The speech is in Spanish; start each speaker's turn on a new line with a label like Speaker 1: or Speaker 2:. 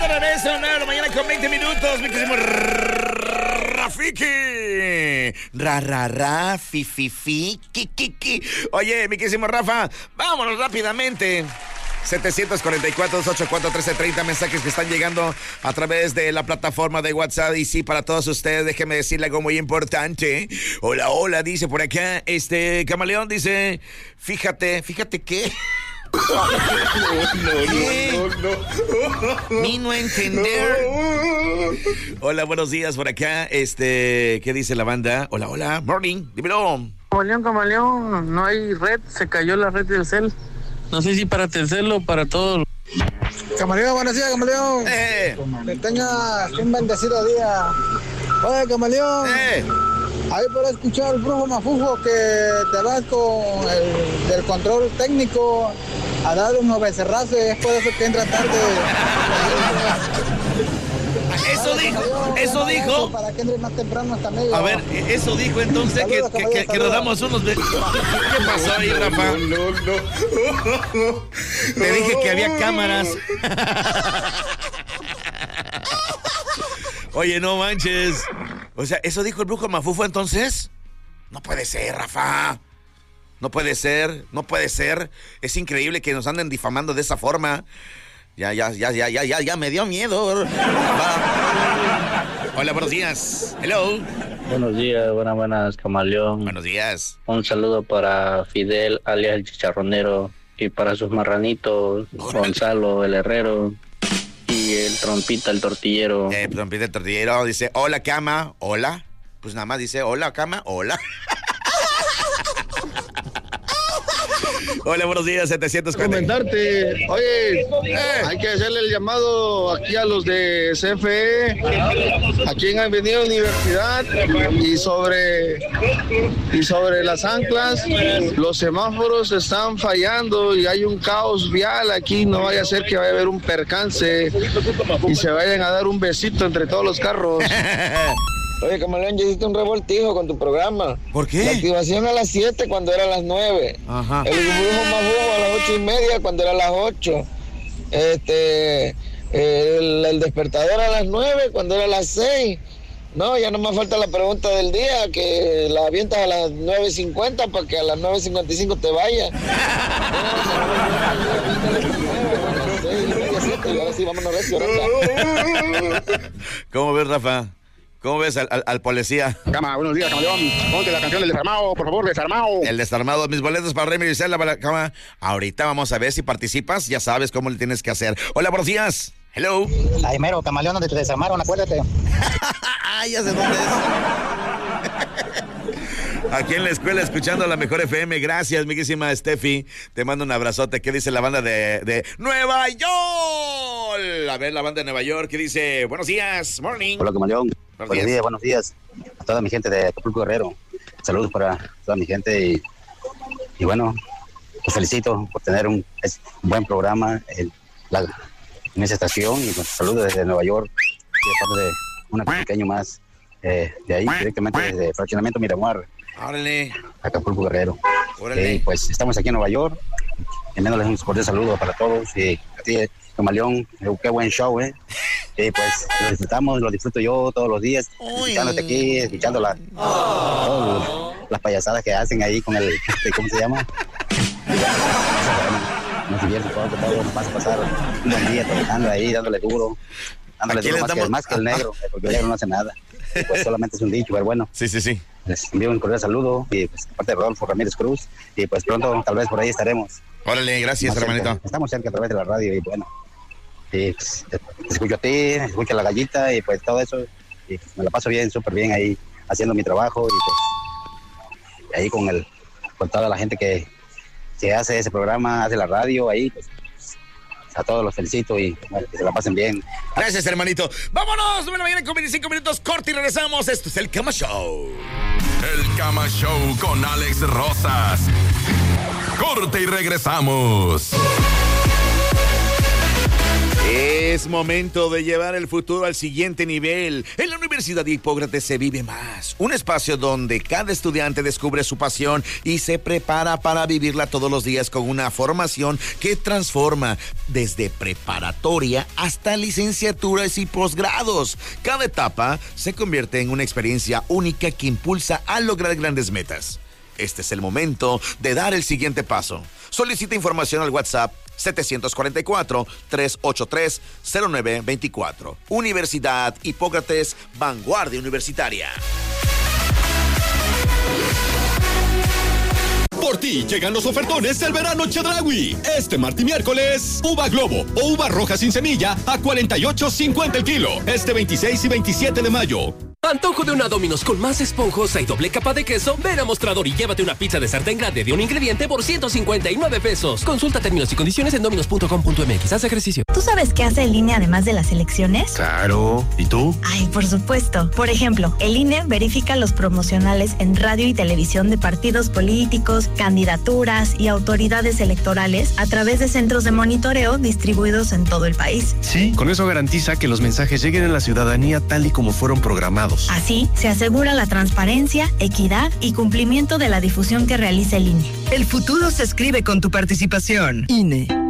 Speaker 1: de regreso, 9 de la mañana con 20 minutos, mi queridísimo Rafiki. Fi, ki. Oye, mi queridísimo Rafa, vámonos rápidamente. 744-284-1330, mensajes que están llegando a través de la plataforma de WhatsApp. Y sí, para todos ustedes, déjenme decirle algo muy importante. Hola, dice por acá, Camaleón dice, fíjate que... No. Ni no entender. Hola, buenos días por acá. ¿Qué dice la banda? Hola, morning, dímelo.
Speaker 2: Camaleón, no hay red, se cayó la red del cel. No sé si para Telcel o para todos.
Speaker 3: Camaleón, buenos días, Camaleón. Que tengas un bendecido día. Oye, Camaleón. Ahí para escuchar el brujo mafufo que te vas con el del control técnico a dar unos becerrazos y es por eso que entra tarde.
Speaker 1: Eso dijo.
Speaker 3: Para que entre más temprano hasta medio.
Speaker 1: A ver, eso dijo entonces que nos damos unos ¿Qué pasó ahí, Rafa? No. Te dije que había cámaras. Oye, no manches. O sea, ¿eso dijo el brujo mafufo entonces? No puede ser, Rafa. No puede ser. Es increíble que nos anden difamando de esa forma. Ya me dio miedo. Hola, buenos días. Hello.
Speaker 2: Buenos días, buenas, Camaleón.
Speaker 1: Buenos días.
Speaker 2: Un saludo para Fidel, alias el chicharronero, y para sus marranitos, Gonzalo, el herrero, y el Trompita, el tortillero.
Speaker 1: Trompita, el tortillero, dice, hola, cama, hola. Pues nada más dice, hola, cama, hola. Hola, buenos días, 740.
Speaker 4: Comentarte, oye, hay que hacerle el llamado aquí a los de CFE, aquí en Avenida Universidad, y sobre las anclas, los semáforos están fallando y hay un caos vial aquí, no vaya a ser que vaya a haber un percance y se vayan a dar un besito entre todos los carros.
Speaker 5: Oye, Camaleón, ya hiciste un revoltijo con tu programa.
Speaker 1: ¿Por qué?
Speaker 5: La activación a las 7 cuando era a las 9.
Speaker 1: Ajá.
Speaker 5: El brujo mafufo a las 8:30 cuando era a las 8. El despertador a las 9 cuando era a las 6. No, ya no más falta la pregunta del día, que la avientas a las 9:50 para que a las 9:55 te vayas. Ahora sí, vámonos recio,
Speaker 1: ¿Cómo ves, Rafa? ¿Cómo ves al policía?
Speaker 4: Cama, buenos días, Camaleón. Ponte la canción del desarmado, por favor, desarmado.
Speaker 1: El desarmado, mis boletos para Remy Gisela para la cama. Ahorita vamos a ver si participas, ya sabes cómo le tienes que hacer. Hola, buenos días. Hello.
Speaker 3: Ay, mero, Camaleón, donde te desarmaron, acuérdate.
Speaker 1: Ya sé dónde es. Aquí en la escuela escuchando la mejor FM. Gracias, miquísima Steffi. Te mando un abrazote. ¿Qué dice la banda de Nueva York? A ver, la banda de Nueva York, ¿qué dice? Buenos días, morning.
Speaker 6: Hola, Camaleón. Buenos días a toda mi gente de Acapulco Guerrero. Saludos para toda mi gente y bueno, los felicito por tener un buen programa en esa estación y pues, saludos desde Nueva York, de parte de un pequeño más de ahí, directamente desde Fraccionamiento Miramar.
Speaker 1: Órale.
Speaker 6: Acapulco Guerrero.
Speaker 1: Órale.
Speaker 6: Pues estamos aquí en Nueva York, enviándoles un cordial saludo para todos y a ti, Camaleón, qué buen show, pues lo disfrutamos, lo disfruto yo todos los días, escuchándote aquí, escuchando las payasadas que hacen ahí con el, ¿cómo se llama? Nos divierte todo, nos vas a pasar un buen día trabajando ahí, dándole duro más que el negro, porque el negro no hace nada, pues solamente es un dicho, pero bueno.
Speaker 1: Sí.
Speaker 6: Les envío un cordial saludo y pues aparte de Rodolfo Ramírez Cruz y pues pronto tal vez por ahí estaremos.
Speaker 1: Órale, gracias, hermanito.
Speaker 6: Estamos cerca a través de la radio y bueno, y pues, te escucho a ti, escucho a la gallita y pues todo eso y pues, me la paso bien, súper bien ahí haciendo mi trabajo y pues ahí con toda la gente que hace ese programa, hace la radio ahí, pues a todos los felicito y bueno, que se la pasen bien.
Speaker 1: Gracias, hermanito. Vámonos, 9 de la mañana con 25 minutos, corte y regresamos. Esto es el Cama Show.
Speaker 7: El Cama Show con Alex Rosas. Corte y regresamos.
Speaker 1: Es momento de llevar el futuro al siguiente nivel. En la Universidad de Hipócrates se vive más. Un espacio donde cada estudiante descubre su pasión y se prepara para vivirla todos los días con una formación que transforma desde preparatoria hasta licenciaturas y posgrados. Cada etapa se convierte en una experiencia única que impulsa a lograr grandes metas. Este es el momento de dar el siguiente paso. Solicita información al WhatsApp 744-383-0924. Universidad Hipócrates, vanguardia universitaria.
Speaker 8: Por ti llegan los ofertones del verano Chedraui. Este martes y miércoles, uva globo o uva roja sin semilla a $48.50 el kilo. Este 26 y 27 de mayo.
Speaker 9: Antojo de una Domino's con más esponjosa y doble capa de queso. Ven a Mostrador y llévate una pizza de sartén grande de un ingrediente por $159. Consulta términos y condiciones en dominos.com.mx. Haz ejercicio.
Speaker 10: ¿Tú sabes qué hace el INE además de las elecciones?
Speaker 8: Claro. ¿Y tú?
Speaker 10: Ay, por supuesto. Por ejemplo, el INE verifica los promocionales en radio y televisión de partidos políticos, candidaturas y autoridades electorales a través de centros de monitoreo distribuidos en todo el país.
Speaker 11: Sí, con eso garantiza que los mensajes lleguen a la ciudadanía tal y como fueron programados.
Speaker 10: Así, se asegura la transparencia, equidad y cumplimiento de la difusión que realiza el INE.
Speaker 12: El futuro se escribe con tu participación. INE.